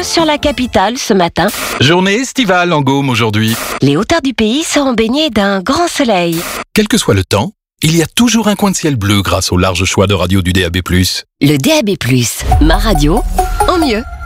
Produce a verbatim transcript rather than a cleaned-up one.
sur la capitale ce matin. Journée estivale en Gaume aujourd'hui. Les hauteurs du pays seront baignées d'un grand soleil. Quel que soit le temps, il y a toujours un coin de ciel bleu grâce au large choix de radio du D A B plus. Le D A B plus, ma radio, en mieux.